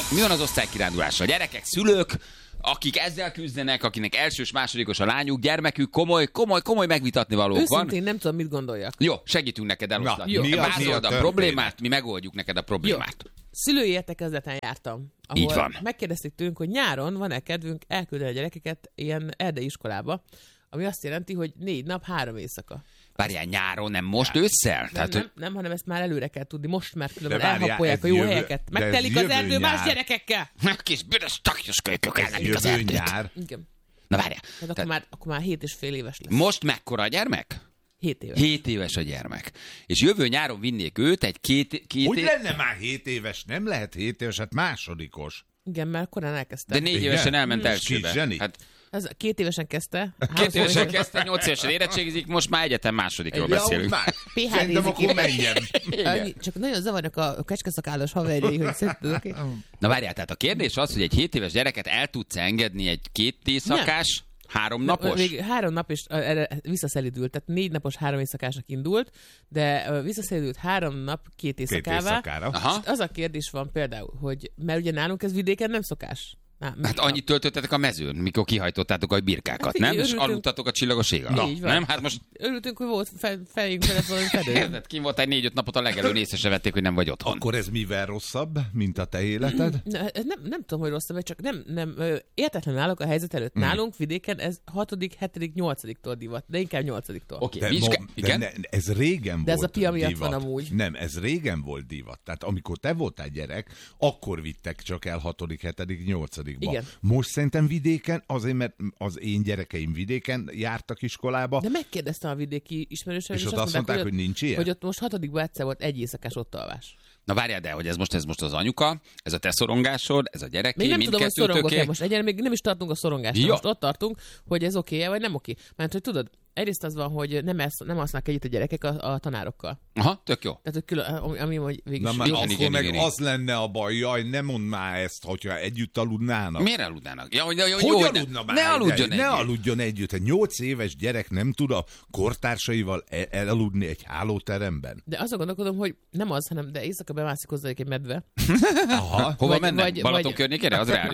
Mi van az osztálykirándulással? Gyerekek, szülők, akik ezzel küzdenek, akinek elsős, másodikos a lányuk, gyermekük, komoly megvitatni valók van. Őszintén nem tudom, mit gondoljak. Jó, segítünk neked eloszlatni. Vázold a problémát, mi megoldjuk neked a problémát. Jó. Szülői értekezleten jártam, ahol Így van. megkérdezték tőlünk, hogy nyáron van-e kedvünk elküldeni a gyerekeket ilyen erdei iskolába, ami azt jelenti, hogy 4 nap, 3 éjszaka. Várjál, nyáron, nem most ősszel? Nem, hanem ezt már előre kell tudni, most már különben elhappolják a jó helyeket. Megtelik az erdő más gyerekekkel. Kis büdös taknyos kölykök ellenük az erdőt. Nyár. Igen. Na várjál. Akkor már 7,5 éves lesz. Most mekkora a gyermek? 7 éves. 7 éves a gyermek. És jövő nyáron vinnék őt egy két Hogy lenne már 7 éves? Nem lehet 7 éves, hát másodikos. Igen, mert korán elkezdte. De 4 évesen elment elsőbe. Zseni. Hát Ez 2 évesen kezdte. 2 évesen kezdte, 8 évesen érettségizik, most már egyetem másodikról beszélünk. Szerintem akkor menjen. Csak nagyon zavarnak a kecskeszakállas haverjai, hogy szerinted, oké? Na várjál, tehát a kérdés az, hogy egy 7 éves gyereket el tudsz engedni egy 2 éjszakás, 3 napos? 3 nap és erre visszaszelidült, tehát 4 napos 3 éjszakásnak indult, de visszaszelidült 3 nap 2 éjszakává. Aha. Az a kérdés van például, hogy mert ugye nálunk ez vidéken nem szokás. Hát annyit töltöttetek a mezőn, mikor kihajtottátok a birkákat, Hát, nem? És örültünk. aludtatok a csillagos ég alatt. Nem? Hát most Örültünk, hogy volt fejünk felett valami fedő. érted, kim volt egy 4-5 napot a legelőn, észre se vették, hogy nem vagy otthon. Akkor ez mivel rosszabb, mint a te életed? Nem tudom, hogy rosszabb, csak nem értetlen állok a helyzet előtt. Nálunk vidéken ez 6., 7., 8-tól divat, de inkább 8-tól. Oké, igen? Ez régen De ez volt a pia miatt divat. van amúgy. Nem, ez régen volt divat. Tehát amikor te voltál gyerek, akkor vittek csak el 6., 7., 8-ba. Igen. Most szerintem vidéken, azért mert az én gyerekeim vidéken jártak iskolába, De megkérdeztem a vidéki ismerősöm, és ott azt mondták, hogy nincs ilyen. hogy ott most 6-ban egyszer volt egy éjszakás ott alvás. Na várjál, de hogy ez most az anyuka, ez a te szorongásod, ez a gyereké, Még nem tudom, hogy szorongok-e mindkettőtöké. most. Egyen még nem is tartunk a szorongásra. Jó. Most ott tartunk, hogy ez oké-e, vagy nem oké. Mert hogy tudod, egyrészt az van, hogy nem alsznak együtt a gyerekek a tanárokkal. Aha, tök jó. Tehát, hogy külön, ami hogy végül Na is már jó. akkor igen, meg igen. az lenne a baj, jaj, ne mondd már ezt, hogyha együtt aludnának. Miért aludnának? Ja, hogy jó, Hogy hogy aludna már? ne aludjon Ne együtt. aludjon együtt. Egy 8 éves gyerek nem tud a kortársaival elaludni egy hálóteremben. De azon gondolkodom, hogy nem az, hanem de éjszaka bemászik hozzá egy medve. Aha. Hova Vagy- mennek? vagy- Balaton vagy- környékére? Az reális.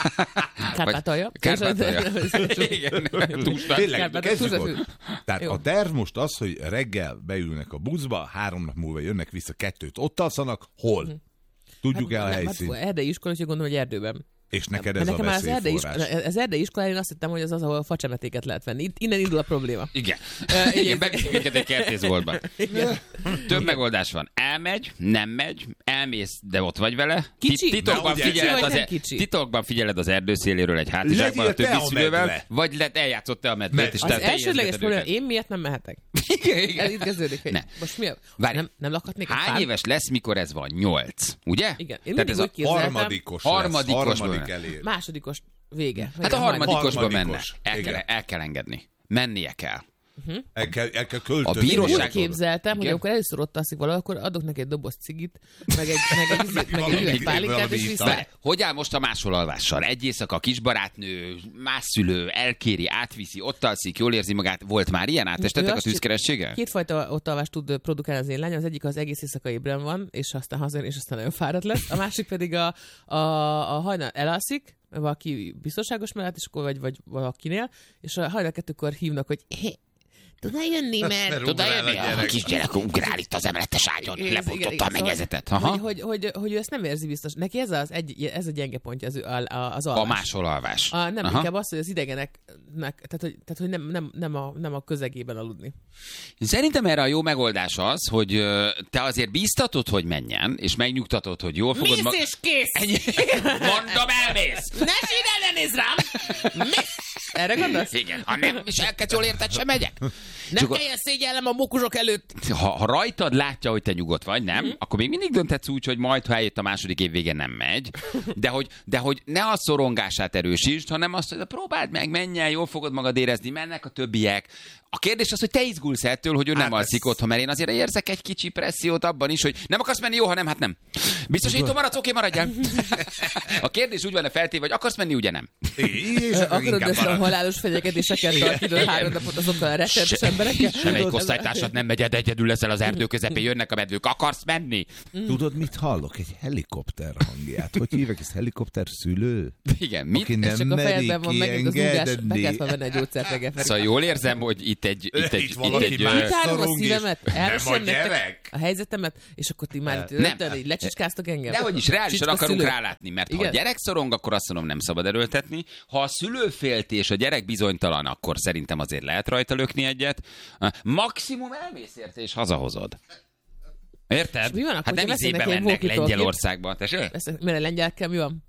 Kárpátalja. Kárpátalja. Igen. Túlsvár. Tényleg, Kárpátalja, kezdjük túlzás- ott. Tehát Jó. a terv most az, hogy reggel beülnek a buszba, 3 nap múlva jönnek vissza, 2-t ott alszanak. Hol? Tudjuk-e a helyszínt? Erdei iskola, úgyhogy gondolom, hogy erdőben. És neked Mert ez a nekem már veszélyforrás. az erdei iskolán én azt hittem, hogy az az, ahol facsemetéket lehet venni. Innen indul a probléma. Igen. Igen, beviszik minket egy kertészboltba. Több megoldás van. Elmegy, nem megy, elmész, de ott vagy vele. Kicsi? Titokban Na, ugye, figyeled, kicsi vagy az, nem kicsi? titokban figyeled az erdőszéléről egy hátizsákban a Legyél te többi a szülővel, medve. vagy eljátszott te a medvét, és Az te elsődleges ijesztgeted probléma, őket. én miért nem mehetek? Igen, Ez igen. itt kezdődik, hogy Ne. most mi a... Várj. Nem lakhatnék a Hány fán? éves lesz, mikor ez van? 8, ugye? Igen. Én Tehát mindig ez a úgy képzeltem, Harmadikos Harmadikos lesz, volt. harmadik elér. másodikos vége. Hát a harmadikosba menne. Harmadikos. Igen. El kell engedni. Mennie kell. El kell költözni. A bíróság- Úgy képzeltem, hogy Igen. amikor először ott alszik valahol, akkor adok neki egy doboz cigit, meg egy üveg pálinkát, valami és ital. vissza. Hogy áll most a másolalvással? Egy éjszaka a kisbarátnő, más szülő, elkéri, átviszi, ott alszik, jól érzi magát. Volt már ilyen? Átestetek Ő a azt tűzkerességgel? Kétfajta ottalvást tud produkálni az én lányom. Az egyik az egész éjszaka ébren van, és aztán hazajön, és aztán nagyon fáradt lesz. A másik pedig a hajnal elalszik, valaki biztonságos mellett, és akkor vagy valakinél, és a hajnal 2-kor hívnak, hogy tudnál jönni, mert... Tudod, jönni? A gyerek. kisgyerek ugrál itt az emeletes ágyon, Igen, lepontotta igen, a mennyezetet. Aha. Hogy ő ezt nem érzi biztos. Neki ez a gyenge pontja az A alvás. másolalvás. Nem, Aha. inkább az, hogy az idegeneknek, tehát hogy nem a közegében aludni. Szerintem erre a jó megoldás az, hogy te azért bíztatod, hogy menjen, és megnyugtatod, hogy jól fogod... Mész és kész! Ennyi. Mondom, elmész! Ne csinálj, ne nézz rám! Mész! Erre gondolsz? Igen, ha nem viselkedsz jól, érted, sem megyek. Nem kelljen szégyellem a mókusok előtt! Ha rajtad látja, hogy te nyugodt vagy, nem, akkor még mindig dönthetsz úgy, hogy majd, ha eljött a második év vége, nem megy. De hogy ne a szorongását erősítsd, hanem azt, hogy próbáld meg, menj el, jól fogod magad érezni, mennek a többiek. A kérdés az, hogy te izgulsz ettől, hogy ő nem alszik otthon, mert én azért érzek egy kicsi pressziót abban is, hogy nem akarsz menni, jó, ha nem, hát nem. Biztosító maradsz, oké, maradjál. A kérdés úgy van feltéve, hogy akarsz menni, ugye nem. Akarod össze a halálos fenyegetéseket tartani 3 napot azokkal a rettenetes emberekkel? Semmelyik osztálytársad nem megy, egyedül leszel az erdő közepén, jönnek a medvők, akarsz menni? Tudod, mit hallok? Egy helikopter hangját. Hogy hívják ezt? Helikopter szülő? Igen, mit? Aki nem Csak a fejedben van megint az ugás, be kiengedni. kellett venni egy gyógyszert reggel. Szóval jól érzem, hogy itt egy Kitárom a szívemet, Nem a elmesem nektek gyerek? a helyzetemet, és akkor ti már Nem. rögtön így lecsicskáztok engem. Dehogy is, reálisan Csicska akarunk szülő. rálátni, mert ha a Igen. gyerek szorong, akkor azt mondom, nem szabad erőltetni. Ha a szülő félti és a gyerek bizonytalan, akkor szerintem azért lehet rajta lökni egyet. Maximum elmész érte és hazahozod. Érted? És mi van akkor, Hát nem hogyha izébe vesznek egy mennek walkie-talkie-t? Lengyelországba. Tessék? Mert a lengyelekkel mi van?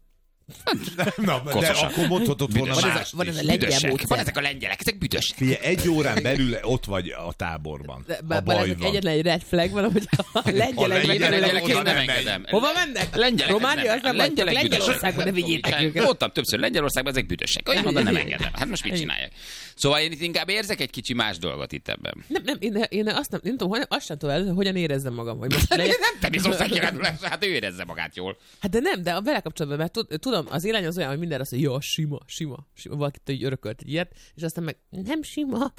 Na, de Koszosak. akkor mondhatod volna Büdösek. mást van ez is. a lengyel Büdösek. módszer. Van ezek a lengyelek, ezek büdösek. Figyelj, 1 órán belül ott vagy a táborban. Ha baj van. Egyetlen egy red flag van, hogy a lengyelek lengyelek Én oda nem nem engedem. Hova mennek? Lengyelek Románia, az nem vagy, csak Lengyelek Lengyelországban ne vigyétek őket. Mondtam többször, Lengyelországban ezek büdösek. Olyan oda nem engedem. Hát most mit csinálják? Szóval én itt inkább érzek egy kicsi más dolgot itt ebben. Nem, én azt nem tudom, azt sem tudom, hogyan érezzem magam. Hogy most Nem természetesen, hát ő érezze magát jól. Hát de nem, de vele kapcsolatban, mert tudom, az élány az olyan, hogy mindenre azt mondja, jó, sima. Valakit így örökölt egy ilyet, és aztán meg nem sima.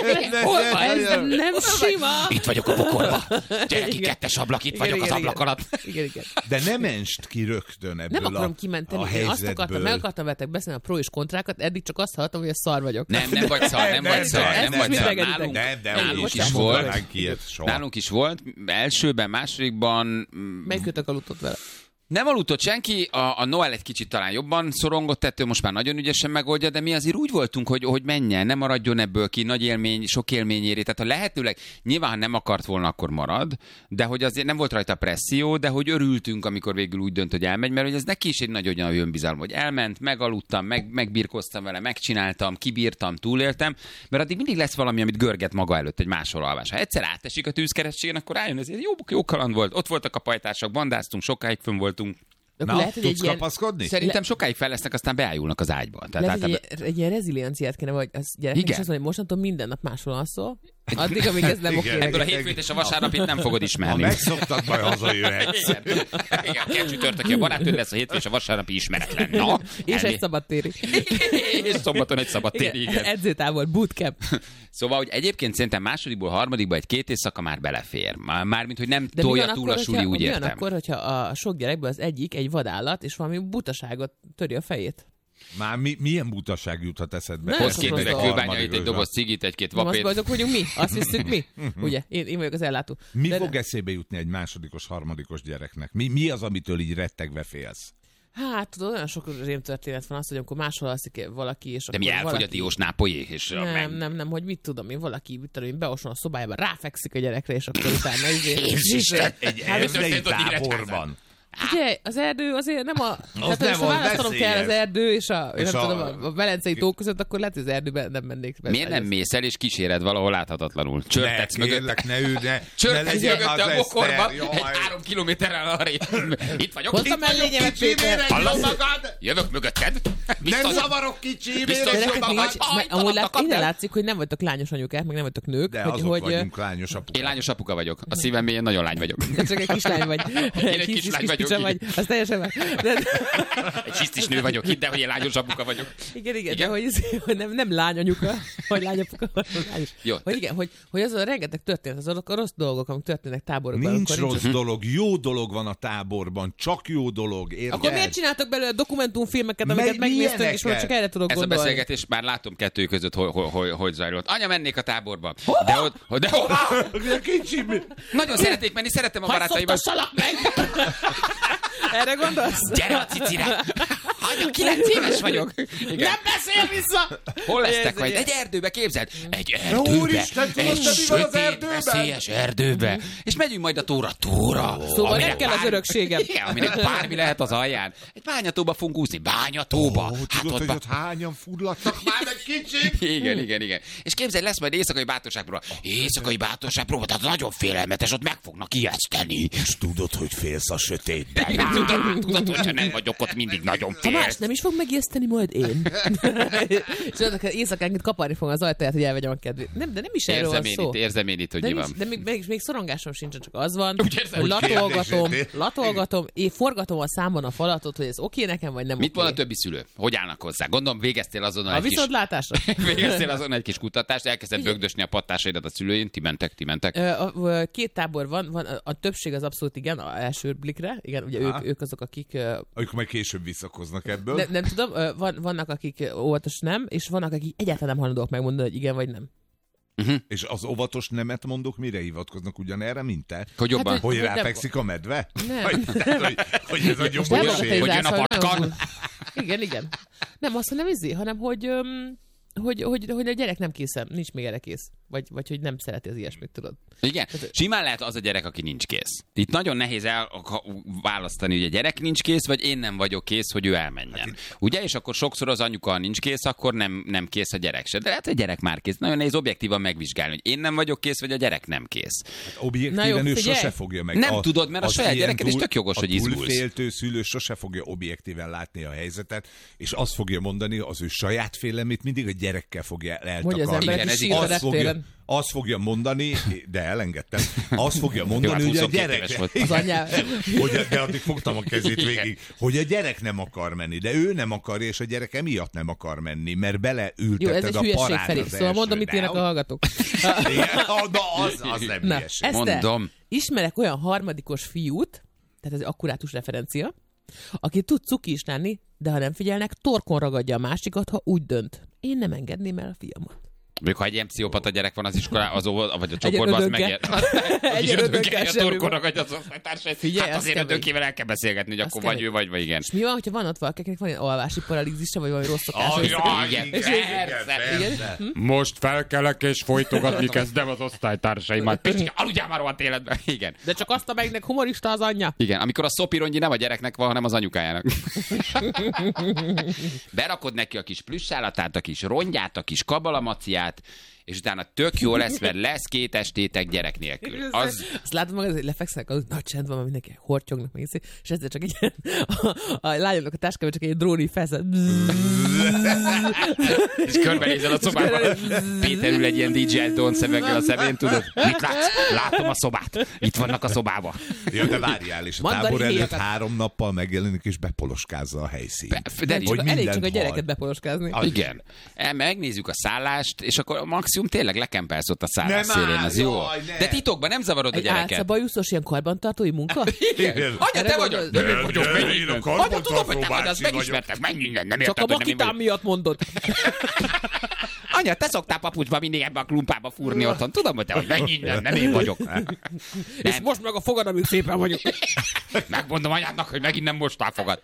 Hol van? Ez nem sima. Itt vagyok a bokorba. Gyere ki, Igen. 2-es ablak, itt Igen, vagyok az igen, ablak igen. alatt. Igen. De ne menst ki rögtön ebből Nem akarom a kimenteni. Én azt helyzetből. akartam, meg akartam veletek beszélni a pro és kontrákat, eddig csak azt hallottam, hogy a szar vagyok. Nem vagy szar, nem vagy szar, ezt nem is vagy szar. mindegeditek. Nálunk is nem volt. mondanánk ilyet soha. Nálunk is volt. Elsőben, másodikban Melyikőtök aludtott vele? nem aludtott senki, a Noel egy kicsit talán jobban szorongott ettől, most már nagyon ügyesen megoldja, de mi azért úgy voltunk, hogy menjen, nem maradjon ebből ki, nagy élmény, sok élmény éri. Tehát ha lehetőleg, nyilván ha nem akart volna, akkor marad, de hogy azért nem volt rajta presszió, de hogy örültünk, amikor végül úgy dönt, hogy elmegy, mert hogy ez neki is egy nagy olyan önbizalom, hogy elment, megaludtam, megbirkoztam vele, megcsináltam, kibírtam, túléltem, mert addig mindig lesz valami, amit görget maga előtt egy máshol alvás. Ha egyszer átesik a tűzkerességen, akkor rájön, ez egy jó kaland volt. Ott voltak a pajtások, bandáztunk, sokáig fönn voltunk. Akkor Na, lehet, hogy egy tudsz ilyen, kapaszkodni? Szerintem sokáig fel lesznek, aztán beájulnak az ágyba. Tehát lehet, hogy egy ilyen rezilienciát kéne, vagy az gyereknek is Igen. azt mondani, hogy mostantól minden nap máshol alszol, addig, amíg ez nem Igen. oké. ebből a hétfőt és a vasárnapit nem fogod Ha ismerni. megszoktad, majd hazajöhetsz. Igen, a csütörtöki a barátod lesz, a hétfő és a vasárnapi ismeretlen. Na, És egy szabadtéri. és szombaton egy szabadtéri, igen. Edzőtávol, bootcamp. Szóval, hogy egyébként szerintem másodikból, harmadikból egy-két éjszaka már belefér. Mármint, hogy nem De tolja túl a suli, úgy mi van értem. akkor, hogyha a sok gyerekből az egyik egy vadállat, és valami butaságot töri a fejét? Már milyen butaság juthat eszedbe? Nem, Hoz két Harmadik üveg kőbányait, egy doboz cigit, egy-két Most vapét. azok vagyunk mi? Azt hiszük mi? Ugye? Én vagyok az ellátó. Mi De- fog eszébe jutni egy másodikos, harmadikos gyereknek? Mi az, amitől így rettegve félsz? Hát tudod, olyan sok rémtörténet van az, hogy amikor máshol alszik valaki, és De akkor mi elfogy a valaki... diós nápolyé, és Nem, hogy mit tudom én, valaki, mit tudom én, beoson a szobájába, ráfekszik a gyerekre, és akkor utána Jézusten! Egy Hát, mi erdei történt ott táborban. Ugye, az erdő azért nem a... Tehát, nem ha az választanom kell az veszélyes. erdő és a, És nem a- tudom, a Velencei tó között, akkor lehet, hogy az erdőben nem mennék be. Miért nem mész el és kíséred valahol láthatatlanul? Csörtetsz Ne, mögött. kérlek, ne ülj, ne Csörtetsz legyen mögötte az a bokorba, Eszter, egy jaj. 3 kilométerrel arrébb. Itt vagyok. Hozd a Itt vagyok. mellényemet, Kicsi, Péter! miért Hallasz? engedj magad? Jövök mögötted. Nem Biztos, zavarok, kicsi, Biztos, miért Gyerekek engedj nincs, magad? mert amúgy innen látszik, hogy nem vagytok lányos anyukák, meg nem vagytok nők, De hogy, azok hogy vagyunk lányos apukák. én lányos apuka vagyok. A szívem mélyén nagyon lány vagyok. csak egy kislány vagy. egy kislány vagyok, kicsa vagy. Az teljesen meg. De, Egy hisztis nő vagyok, hidd el, hogy én lányos apuka vagyok. igen, de hogy nem lányanyuka, vagy lányapuka, vagy lányos. Jó. Hogy igen, hogy az a rengeteg történet, azok a rossz dolgok, amik történnek táborokban. Nincs amikor rossz dolog, jó dolog van a táborban, csak jó dolog, érted? Akkor miért csináltak belőle dokumentumfilmeket, amiket megnéztünk, és most csak erre tudok Ez a gondolni? beszélgetés, már látom kettő között, hogy zajlott. Anya, mennék a táborba. De Kicsi, nagyon szeretnék menni, szeretem a barátaimat. Szoptassalak meg! Erre gondolsz? Gyere a cicire! Anya, 9 éves vagyok. Igen. Nem beszél vissza! Hol lesztek majd? Igen. Egy erdőbe, képzeld? Egy erdőbe. Úristen, tudod, Egy te mi van az sötét, erdőben? veszélyes erdőbe. És megyünk majd a tóra. Szóval Aminek nem kell az bármi- örökségem. Igen, aminek bármi lehet az alján. Egy bányatóba fogunk úszni. Bányatóba. Ó, tudod, hogy ott hányan furladtak már meg kicsi? Igen. És képzelj, lesz majd éjszakai bátorságpróba. Éjszakai bátorságpróba, tehát nagyon félelmetes, ott meg fognak ijeszteni. És tudod, hogy félsz a sötétben. Tudod, hogyha nem vagyok ott, mindig nagyon Ha félsz. más nem is fog megijeszteni, majd én. És annak éjszakánként kaparni fogom az ajtaját, hogy elvegyem a kedvét. Nem, de nem is erről van szó. Érzem én itt, hogy mi van. De még szorongásom sincsen, csak az van, Hogy hogy latolgatom, én forgatom a számban a falatot, hogy ez oké nekem, vagy nem Mit oké. mond a többi szülő? Hogy állnak hozzá? Gondolom végeztél azonnal A viszontlátásra? végeztél azonnal egy kis kutatást, elkezdett bögdösni a pattásaidat a szülőin, ti mentek. Két tábor van, a többség az abszolút igen, a első blikre, igen, ugye ők azok, akik... Akkor majd később visszakoznak ebből. Nem tudom, vannak, akik óvatos nem, és vannak, akik egyáltalán nem hajlandóak megmondani, hogy igen vagy nem. És az óvatos nemet mondok, mire hivatkoznak ugyanerre, mint te? Hogy jobban? Hát, Hogy hogy ráfekszik a medve? Nem. Hogy ez a Most gyomoroség? Hogy jön a patkan? Igen. Nem azt nem hanem hogy a gyerek nem készen, nincs még erre kész. Vagy hogy nem szereti az ilyesmit, tudod. Igen, simán lehet az a gyerek, aki nincs kész. Itt nagyon nehéz választani, hogy a gyerek nincs kész, vagy én nem vagyok kész, hogy ő elmenjen. Ugye? És akkor sokszor az anyuka nincs kész, akkor nem kész a gyerek se. De lehet, hogy a gyerek már kész. Nagyon nehéz objektívan megvizsgálni, hogy én nem vagyok kész, vagy a gyerek nem kész. Objektíven ő sose fogja meg. Nem tudod, mert a saját gyereket is tök jogos, hogy izgulsz. A túlféltő szülő sose fogja objektíven látni a helyzetet, és azt fogja mondani, az ő saját félemét mindig a gyerekkel fogja eltakarni. Azt fogja mondani, de elengedtem, azt fogja mondani, hogy a gyerek... Az anyám. De addig fogtam a kezét végig, hogy a gyerek nem akar menni, de ő nem akarja, és a gyerek emiatt nem akar menni, mert beleültetted a parát az első. Szóval mondom, mit írnak a hallgatók. Az nem hülyeség. Mondom. Ismerek olyan harmadikos fiút, tehát ez akkurátus referencia, aki tud cuki is lenni, de ha nem figyelnek, torkon ragadja a másikat, ha úgy dönt. Én nem engedném el a fiamat. Még ha egy ilyen pszichopata gyerek van az iskolában, vagy a csoportban, az megér. Egy ödönkkel a torkon ragadja az osztálytársait. Figyelj, hát azért ödönkével el kell beszélgetni, hogy akkor vagy ő, vagy igen. És mi van, hogyha van ott valaki, akinek van ilyen alvási paralízise, vagy valami rossz szokása? Igen, persze. Most felkelek és folytogatni kezdem az osztálytársaimat. Picske, aludjál már rohadt életben. Igen. De csak azt, amelyiknek humorista az anyja. Igen, amikor a szopirongyi nem a gyereknek van, hanem az anyukájának. Berakod neki a kis plüssállatát, a kis rongyát, a kis kabalamaciát, és utána tök jó lesz, mert lesz 2 estétek gyerek nélkül. Azt látom magad, hogy lefekszenek, az nagy csend van, mindenki hortyognak meg, és ezzel csak egy a lányomnak a táskában csak egy dróni felszed. És körbenézel a szobában. Péter ül egy ilyen DJ Don szemekkel a szemén, tudod? Mit látsz? Látom a szobát. Itt vannak a szobában. Ja, de várjál, és a tábor előtt 3 nappal megjelenik, és bepoloskázza a helyszínt. Elég csak a gyereket bepoloskázni. Igen. Megnézzük a szállást, és akkor maximum tényleg lekempelsz ott a szállás szélén, az jó. De titokban nem zavarod a gyereket. Egy álcabajuszos ilyen karbantartói munka? Igen. Anya, te vagy. Nem vagyok, Anya, tudom, hogy te vagy, az megismertek, meg minden. Nem csak a makitám miatt mondod. Anya, te szoktál papucsba mindig ebbe a klumpába fúrni otthon. Tudom, hogy te vagy, meg minden, nem én vagyok. És most meg a fogad, amíg szépen vagyok. Megmondom anyádnak, hogy megint nem mostál fogad.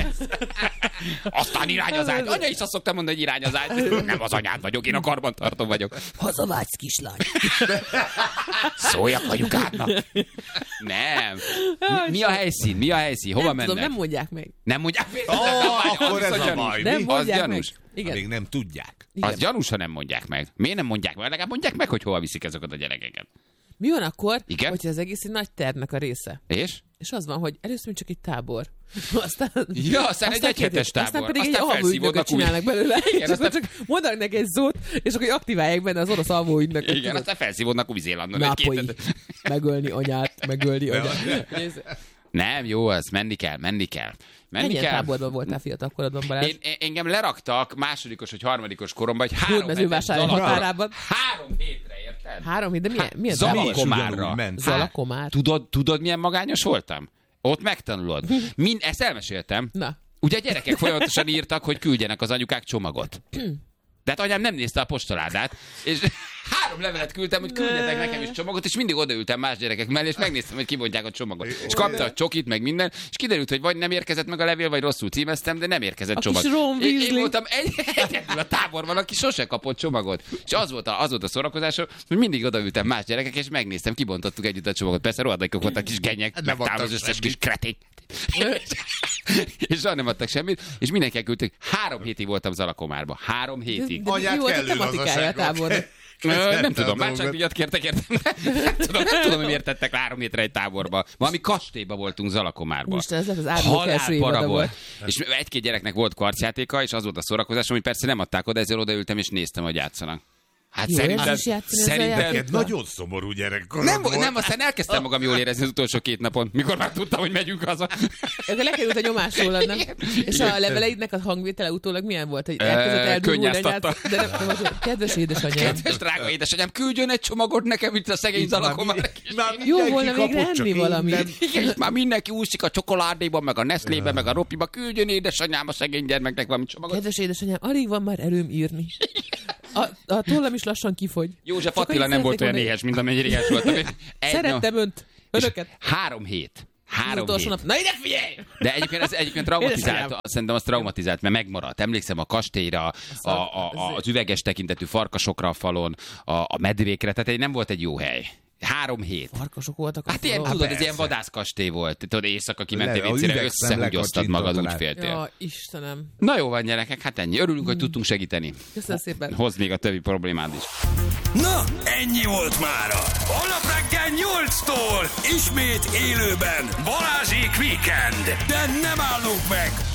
Aztán irányozágy. Anya is azt szoktam mondani, hogy irányozágy. Nem az anyád vagyok, én a karbantartó vagyok. Hazavágysz, kislány. Szóljak anyukádnak. Nem. Mi a helyszín? Mi a helyszín? Hova mennek? Nem mondják meg. Nem mondják meg? Akkor ez a baj. Nem mondják meg. Igen. Még nem tudják. Az gyanús, ha nem mondják meg. Miért nem mondják meg? Legalább mondják meg, hogy hova viszik ezeket a gyerekeket. Mi van akkor, igen? hogyha az egész egy nagy tervnek a része? És az van, hogy először csak egy tábor. Aztán egy egyhetes tábor. Aztán pedig egy alvóügynököt csinálnak belőle. Igen, és aztán csak mondanak neki egy szót, és akkor aktiválják benne az orosz alvóügynököt. Igen, aztán felszívódnak Új-Zélandon. Nápolyi. Megölni anyát, megölni anyát. Nem, jó az, menni kell. Milyen táborban voltál fiatal korodban, Balázs? Engem leraktak másodikos vagy harmadikos koromban, hogy 3 Hódmezővásárhely határában. 3 hétre, érted? 3 hét, de milyen Zalakomárra. Zalakomár. Tudod, milyen magányos voltam? Ott megtanulod. Ezt elmeséltem. Na. Ugye a gyerekek folyamatosan írtak, hogy küldjenek az anyukák csomagot. Tehát anyám nem nézte a postaládát, és 3 levelet küldtem, hogy küldjetek nekem is csomagot, és mindig odaültem más gyerekek mellé, és megnéztem, hogy kibontják a csomagot. És kapta a csokit, meg minden, és kiderült, hogy vagy nem érkezett meg a levél, vagy rosszul címeztem, de nem érkezett csomag. Én voltam egyedül a táborban, aki sose kapott csomagot. És az volt a szórakozásom, hogy mindig odaültem más gyerekek, és megnéztem, kibontottuk együtt a csomagot. Persze rohadékok voltak kis genyek, megtámad az összes kis kretény. És soha nem adtak semmit, és mindenki küldték. 3 hétig voltam Zalakomárban. 3 hétig. Anyát jó, a tematikája a tábornak. Nem tudom, váltságdíjat kértek, értem. Nem tudom, hogy miért tettek 3 méterre egy táborba. Valami kastélyba voltunk Zalakomárban. Most ez az árnyék első évada volt. És 1-2 gyereknek volt kvarcjátéka, és az volt a szórakozásom, hogy persze nem adták oda, ezzel odaültem, és néztem, hogy játszanak. Hát jó, szerintem nagyon szomorú gyerekkor. Nem, aztán elkezdtem magam jól érezni az utolsó 2 napon, mikor már tudtam, hogy megyünk haza. Lekerült a nyomás rólad, nem? És a leveleidnek a hangvétele utólag milyen volt? Hogy Könnyáztatta. Kedves édesanyám. Kedves drága édesanyám, küldjön egy csomagot nekem, itt a szegény Zalakomár. Jó volna végre enni valamit. Már mindenki úszik a csokoládéban, meg a Nestlébe, meg a Ropiba. Küldjön édesanyám a szegény gyermeknek valami csomagot. Kedves édesanyám, alig van már erőm írni. A tollam is lassan kifogy. József Attila nem volt olyan éhes, mint amennyire éhes voltam. Szerettem önöket. 3 hét. 3 hét. Nap. Na ide figyelj! De egyébként traumatizált, szerintem az traumatizált, mert megmaradt. Emlékszem a kastélyra, az üveges tekintetű farkasokra a falon, a medvékre, tehát nem volt egy jó hely. 3 hét. Farkasok voltak a Hát ilyen, tudod, ez ilyen vadászkastély volt. Tudod, éjszaka kimentél viccére, összehúgyoztad magad, úgy féltél. Ja, Istenem. Na jó van, gyerekek, hát ennyi. Örülünk, hogy tudtunk segíteni. Köszönöm szépen. Hozd még a többi problémád is. Na, ennyi volt mára. Holnap reggel 8-tól ismét élőben Balázsék Weekend. De nem állunk meg.